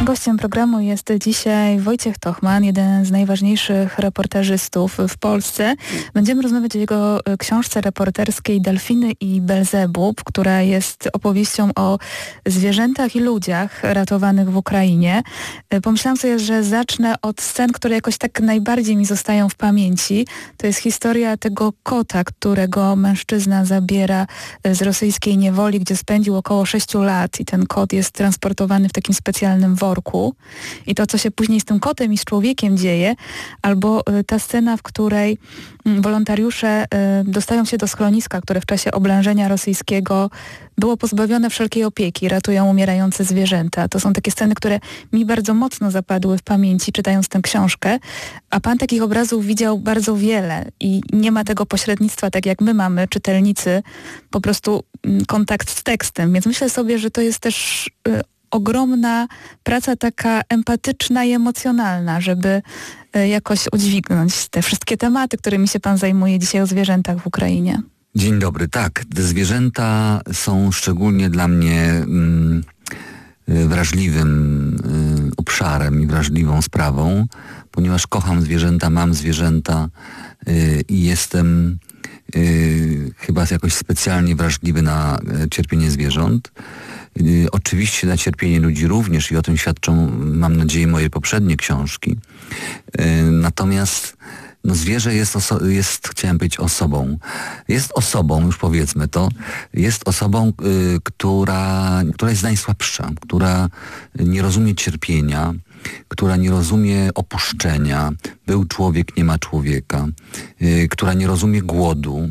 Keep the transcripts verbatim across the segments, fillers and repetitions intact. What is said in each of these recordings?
Gościem programu jest dzisiaj Wojciech Tochman, jeden z najważniejszych reportażystów w Polsce. Będziemy rozmawiać o jego książce reporterskiej Delfiny i Belzebub, która jest opowieścią o zwierzętach i ludziach ratowanych w Ukrainie. Pomyślałam sobie, że zacznę od scen, które jakoś tak najbardziej mi zostają w pamięci. To jest historia tego kota, którego mężczyzna zabiera z rosyjskiej niewoli, gdzie spędził około sześciu lat i ten kot jest transportowany w takim specjalnym worku. I to, co się później z tym kotem i z człowiekiem dzieje, albo ta scena, w której wolontariusze dostają się do schroniska, które w czasie oblężenia rosyjskiego było pozbawione wszelkiej opieki, ratują umierające zwierzęta. To są takie sceny, które mi bardzo mocno zapadły w pamięci, czytając tę książkę, a pan takich obrazów widział bardzo wiele i nie ma tego pośrednictwa, tak jak my mamy, czytelnicy, po prostu kontakt z tekstem, więc myślę sobie, że to jest też y, ogromna praca taka empatyczna i emocjonalna, żeby y, jakoś udźwignąć te wszystkie tematy, którymi się pan zajmuje dzisiaj o zwierzętach w Ukrainie. Dzień dobry. Tak, te zwierzęta są szczególnie dla mnie mm, wrażliwym y, obszarem i wrażliwą sprawą, ponieważ kocham zwierzęta, mam zwierzęta y, i jestem y, chyba jakoś specjalnie wrażliwy na y, cierpienie zwierząt. Y, oczywiście na cierpienie ludzi również i o tym świadczą, mam nadzieję, moje poprzednie książki. Y, natomiast no zwierzę jest, oso- jest, chciałem powiedzieć, osobą. Jest osobą, już powiedzmy to, jest osobą, y, która, która jest najsłabsza, która nie rozumie cierpienia, która nie rozumie opuszczenia. Był człowiek, nie ma człowieka, y, która nie rozumie głodu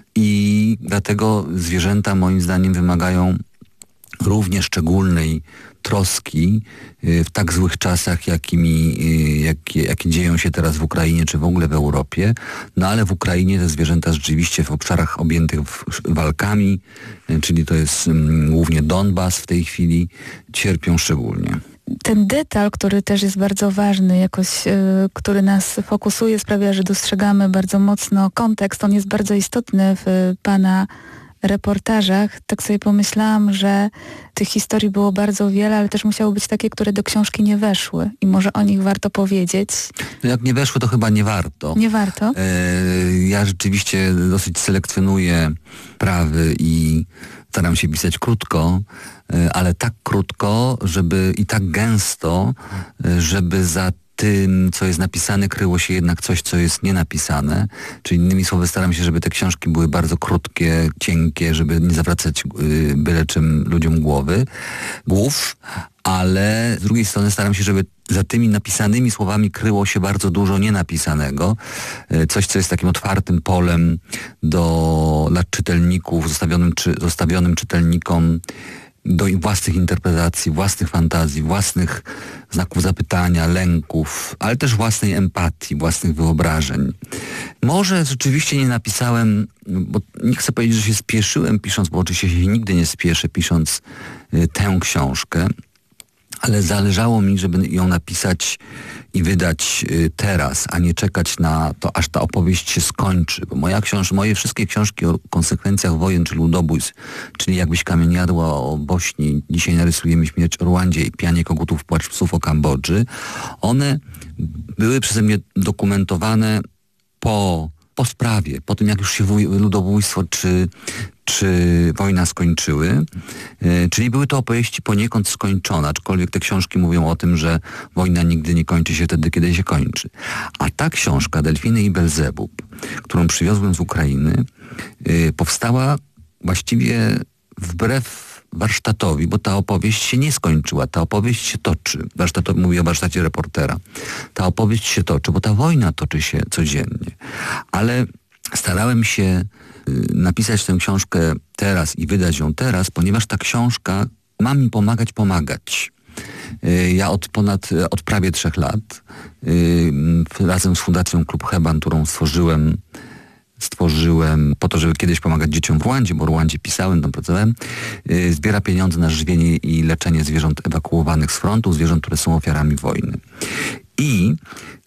i dlatego zwierzęta moim zdaniem wymagają równie szczególnej troski w tak złych czasach, jakimi, jakie, jakie dzieją się teraz w Ukrainie, czy w ogóle w Europie. No ale w Ukrainie te zwierzęta rzeczywiście w obszarach objętych walkami, czyli to jest um, głównie Donbas w tej chwili, cierpią szczególnie. Ten detal, który też jest bardzo ważny, jakoś, yy, który nas fokusuje, sprawia, że dostrzegamy bardzo mocno kontekst. On jest bardzo istotny w pana reportażach. Tak sobie pomyślałam, że tych historii było bardzo wiele, ale też musiały być takie, które do książki nie weszły i może o nich warto powiedzieć. No jak nie weszły, to chyba nie warto. Nie warto? E, ja rzeczywiście dosyć selekcjonuję prawy i staram się pisać krótko, e, ale tak krótko, żeby i tak gęsto, e, żeby za tym, co jest napisane, kryło się jednak coś, co jest nienapisane. Czyli innymi słowy staram się, żeby te książki były bardzo krótkie, cienkie, żeby nie zawracać y, byle czym ludziom głowy, głów, ale z drugiej strony staram się, żeby za tymi napisanymi słowami kryło się bardzo dużo nienapisanego. Y, coś, co jest takim otwartym polem do, dla czytelników, zostawionym, czy, zostawionym czytelnikom do własnych interpretacji, własnych fantazji, własnych znaków zapytania, lęków, ale też własnej empatii, własnych wyobrażeń. Może rzeczywiście nie napisałem, bo nie chcę powiedzieć, że się spieszyłem pisząc, bo oczywiście się nigdy nie spieszę pisząc y, tę książkę, ale zależało mi, żeby ją napisać i wydać y, teraz, a nie czekać na to, aż ta opowieść się skończy. Bo moja książ- moje wszystkie książki o konsekwencjach wojen czy ludobójstw, czyli Jakbyś kamień jadła o Bośni, Dzisiaj narysujemy śmierć o Rwandzie i Pianie kogutów, płacz psów o Kambodży, one były przeze mnie dokumentowane po, po sprawie, po tym jak już się wuj- ludobójstwo czy czy wojna skończyły, yy, czyli były to opowieści poniekąd skończone, aczkolwiek te książki mówią o tym, że wojna nigdy nie kończy się wtedy, kiedy się kończy. A ta książka, Delfiny i Belzebub, którą przywiozłem z Ukrainy, yy, powstała właściwie wbrew warsztatowi, bo ta opowieść się nie skończyła, ta opowieść się toczy. Warsztatowi, mówię o warsztacie reportera. Ta opowieść się toczy, bo ta wojna toczy się codziennie. Ale starałem się napisać tę książkę teraz i wydać ją teraz, ponieważ ta książka ma mi pomagać pomagać. Ja od ponad, od prawie trzech lat razem z Fundacją Klub Heban, którą stworzyłem stworzyłem po to, żeby kiedyś pomagać dzieciom w Rwandzie, bo w Rwandzie pisałem, tam pracowałem, zbiera pieniądze na żywienie i leczenie zwierząt ewakuowanych z frontu, zwierząt, które są ofiarami wojny. I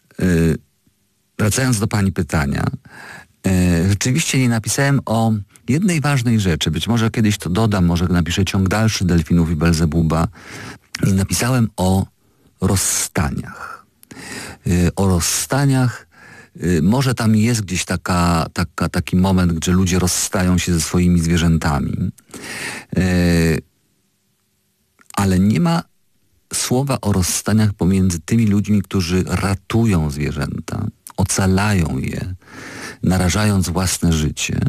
wracając do pani pytania, rzeczywiście nie napisałem o jednej ważnej rzeczy. Być może kiedyś to dodam, może napiszę ciąg dalszy Delfinów i Belzebuba. Nie napisałem o rozstaniach. O rozstaniach, może tam jest gdzieś taka, taka, taki moment, gdzie ludzie rozstają się ze swoimi zwierzętami, ale nie ma słowa o rozstaniach pomiędzy tymi ludźmi, którzy ratują zwierzęta, ocalają je, narażając własne życie,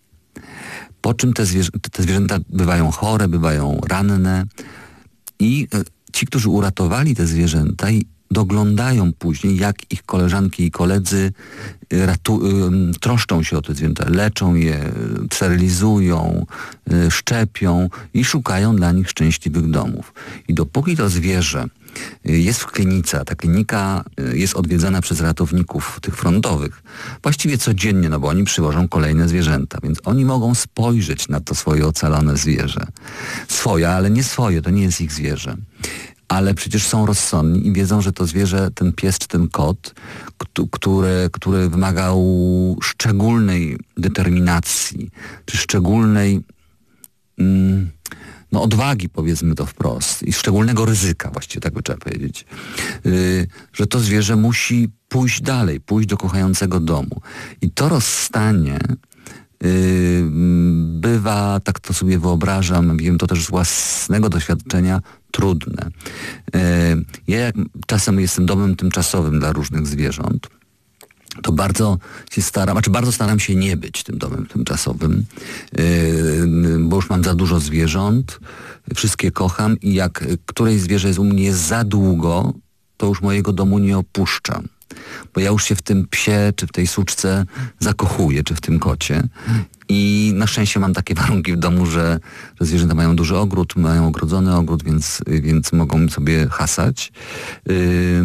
po czym te, zwierzę- te zwierzęta bywają chore, bywają ranne i ci, którzy uratowali te zwierzęta, doglądają później, jak ich koleżanki i koledzy ratu- troszczą się o te zwierzęta, leczą je, sterylizują, szczepią i szukają dla nich szczęśliwych domów. I dopóki to zwierzę jest w klinice, a ta klinika jest odwiedzana przez ratowników tych frontowych, właściwie codziennie, no bo oni przywożą kolejne zwierzęta, więc oni mogą spojrzeć na to swoje ocalone zwierzę. Swoje, ale nie swoje, to nie jest ich zwierzę. Ale przecież są rozsądni i wiedzą, że to zwierzę, ten pies czy ten kot, który, który wymagał szczególnej determinacji, czy szczególnej mm, no, odwagi, powiedzmy to wprost, i szczególnego ryzyka, właściwie tak by trzeba powiedzieć, yy, że to zwierzę musi pójść dalej, pójść do kochającego domu. I to rozstanie Yy, bywa, tak to sobie wyobrażam, wiem to też z własnego doświadczenia, trudne. Yy, ja jak czasem jestem domem tymczasowym dla różnych zwierząt, to bardzo się staram, znaczy bardzo staram się nie być tym domem tymczasowym, yy, bo już mam za dużo zwierząt, wszystkie kocham i jak któreś zwierzę jest u mnie za długo, to już mojego domu nie opuszczam. Bo ja już się w tym psie, czy w tej suczce zakochuję, czy w tym kocie. I na szczęście mam takie warunki w domu, że, że zwierzęta mają duży ogród, mają ogrodzony ogród, więc, więc mogą sobie hasać. Yy,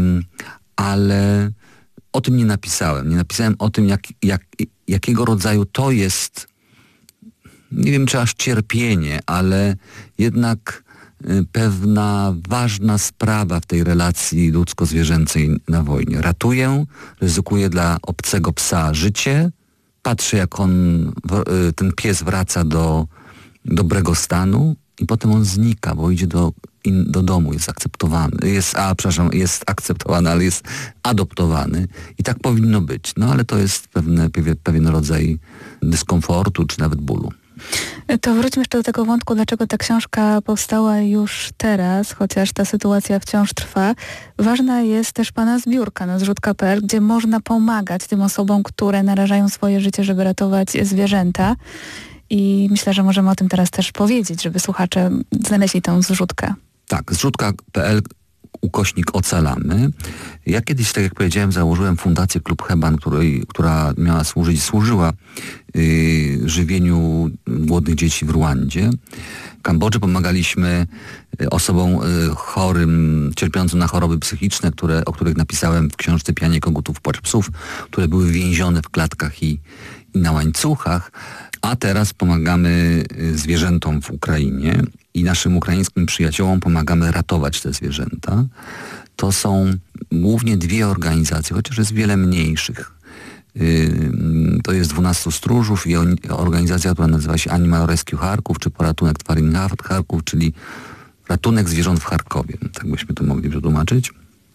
ale o tym nie napisałem. Nie napisałem o tym, jak, jak, jakiego rodzaju to jest, nie wiem czy aż cierpienie, ale jednak pewna ważna sprawa w tej relacji ludzko-zwierzęcej na wojnie. Ratuję, ryzykuję dla obcego psa życie, patrzę jak on, ten pies wraca do dobrego stanu i potem on znika, bo idzie do, in, do domu, jest akceptowany, jest, a przepraszam, jest akceptowany, ale jest adoptowany i tak powinno być. No ale to jest pewne, pewien rodzaj dyskomfortu czy nawet bólu. To wróćmy jeszcze do tego wątku, dlaczego ta książka powstała już teraz, chociaż ta sytuacja wciąż trwa. Ważna jest też Pana zbiórka na zrzutka kropka pe el, gdzie można pomagać tym osobom, które narażają swoje życie, żeby ratować zwierzęta. I myślę, że możemy o tym teraz też powiedzieć, żeby słuchacze znaleźli tę zrzutkę. Tak, zrzutka kropka pe el ukośnik ocalamy. Ja kiedyś, tak jak powiedziałem, założyłem fundację Klub Heban, której, która miała służyć, służyła yy, żywieniu głodnych dzieci w Ruandzie. W Kambodży pomagaliśmy osobom yy, chorym, cierpiącym na choroby psychiczne, które, o których napisałem w książce Pianie kogutów, płacz psów, które były więzione w klatkach i, i na łańcuchach. A teraz pomagamy zwierzętom w Ukrainie i naszym ukraińskim przyjaciołom pomagamy ratować te zwierzęta. To są głównie dwie organizacje, chociaż jest wiele mniejszych. To jest dwunastu stróżów i organizacja, która nazywa się Animal Rescue Charków, czy Poratunek Twarin Charków, czyli ratunek zwierząt w Charkowie. Tak byśmy to mogli przetłumaczyć.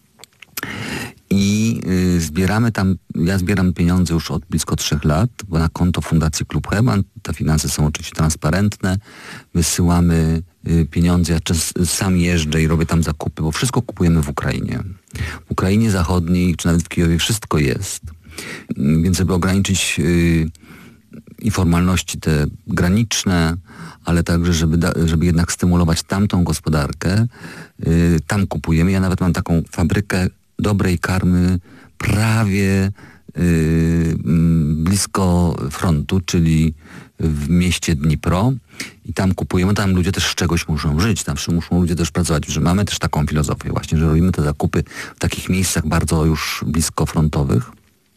I y, zbieramy tam, ja zbieram pieniądze już od blisko trzech lat, bo na konto Fundacji Klub Heban, te finanse są oczywiście transparentne, wysyłamy y, pieniądze, ja czas, sam jeżdżę i robię tam zakupy, bo wszystko kupujemy w Ukrainie. W Ukrainie Zachodniej, czy nawet w Kijowie wszystko jest. Y, więc żeby ograniczyć y, i formalności te graniczne, ale także, żeby, da, żeby jednak stymulować tamtą gospodarkę, y, tam kupujemy. Ja nawet mam taką fabrykę dobrej karmy prawie yy, blisko frontu, czyli w mieście Dnipro i tam kupujemy, tam ludzie też z czegoś muszą żyć, tam muszą ludzie też pracować, że mamy też taką filozofię właśnie, że robimy te zakupy w takich miejscach bardzo już blisko frontowych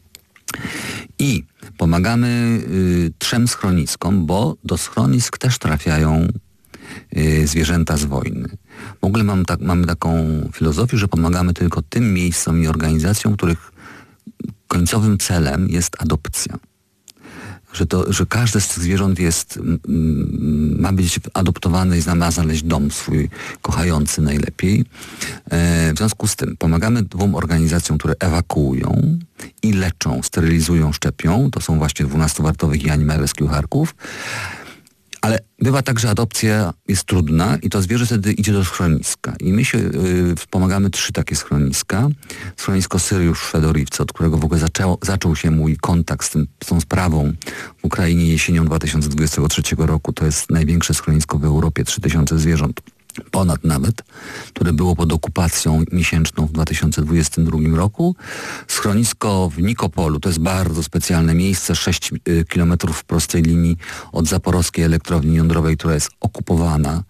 i pomagamy yy, trzem schroniskom, bo do schronisk też trafiają yy, zwierzęta z wojny. W ogóle mam tak, mamy taką filozofię, że pomagamy tylko tym miejscom i organizacjom, których końcowym celem jest adopcja. że, to, że każde z tych zwierząt jest, ma być adoptowane i ma znaleźć dom swój kochający najlepiej. W związku z tym pomagamy dwóm organizacjom, które ewakuują i leczą, sterylizują, szczepią. To są właśnie dwunastowartowych i Animal Rescue Charków. Ale bywa tak, że adopcja jest trudna i to zwierzę wtedy idzie do schroniska. I my się y, wspomagamy trzy takie schroniska. Schronisko Syriusz w Szwedoriwce, od którego w ogóle zaczęło, zaczął się mój kontakt z, tym, z tą sprawą w Ukrainie jesienią dwa tysiące dwudziestego trzeciego roku. To jest największe schronisko w Europie, trzy tysiące zwierząt. Ponad nawet, które było pod okupacją miesięczną w dwa tysiące dwudziestym drugim roku. Schronisko w Nikopolu, to jest bardzo specjalne miejsce, sześć kilometrów w prostej linii od zaporowskiej elektrowni jądrowej, która jest okupowana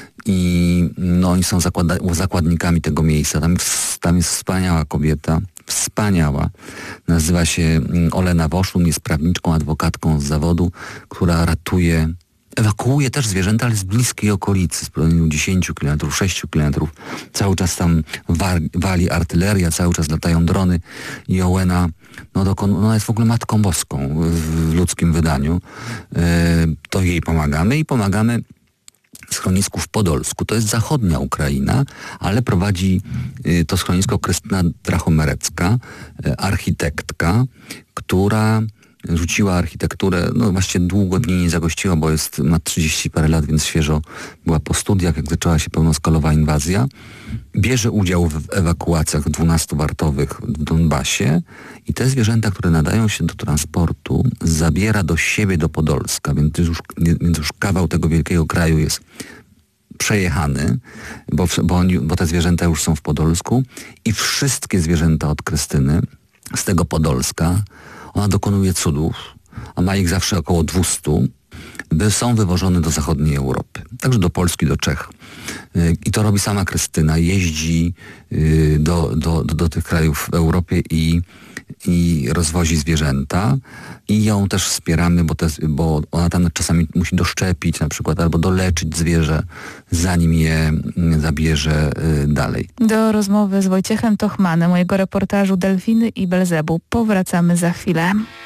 i no, oni są zakłada- zakładnikami tego miejsca. Tam, tam jest wspaniała kobieta, wspaniała. Nazywa się Olena Woszun, jest prawniczką, adwokatką z zawodu, która ratuje ewakuuje też zwierzęta, ale z bliskiej okolicy, z promieniu dziesięciu kilometrów, sześciu kilometrów. Cały czas tam war, wali artyleria, cały czas latają drony i Ołena no, dokon, no jest w ogóle matką boską w, w ludzkim wydaniu. E, to jej pomagamy i pomagamy schronisku w Podolsku. To jest zachodnia Ukraina, ale prowadzi y, to schronisko Krystyna Drachomerecka, y, architektka, która rzuciła architekturę, no właściwie długo w niej nie zagościła, bo jest, ma trzydzieści parę lat, więc świeżo była po studiach, jak zaczęła się pełnoskalowa inwazja. Bierze udział w ewakuacjach dwunastowartowych w Donbasie i te zwierzęta, które nadają się do transportu, zabiera do siebie do Podolska, więc już, więc już kawał tego wielkiego kraju jest przejechany, bo, bo, oni, bo te zwierzęta już są w Podolsku i wszystkie zwierzęta od Krystyny z tego Podolska, ona dokonuje cudów, a ma ich zawsze około dwieście, są wywożone do zachodniej Europy, także do Polski, do Czech. I to robi sama Krystyna, jeździ do, do, do, do tych krajów w Europie i, i rozwozi zwierzęta i ją też wspieramy, bo, te, bo ona tam czasami musi doszczepić na przykład albo doleczyć zwierzę, zanim je zabierze dalej. Do rozmowy z Wojciechem Tochmanem, mojego reportażu Delfiny i Belzebub powracamy za chwilę.